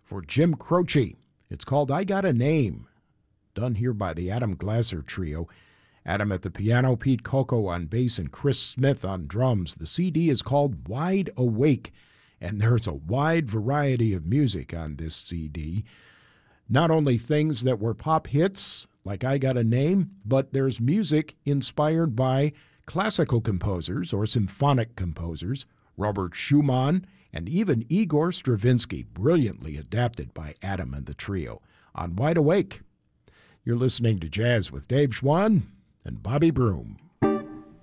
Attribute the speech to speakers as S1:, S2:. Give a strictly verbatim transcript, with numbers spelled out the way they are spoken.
S1: for Jim Croce. It's called I Got a Name, done here by the Adam Glasser Trio. Adam at the piano, Pete Coco on bass, and Chris Smith on drums. The C D is called Wide Awake, and there's a wide variety of music on this C D. Not only things that were pop hits, like I Got a Name, but there's music inspired by classical composers or symphonic composers, Robert Schumann, and even Igor Stravinsky, brilliantly adapted by Adam and the trio. On Wide Awake, you're listening to Jazz with Dave Schwann and Bobby Broom.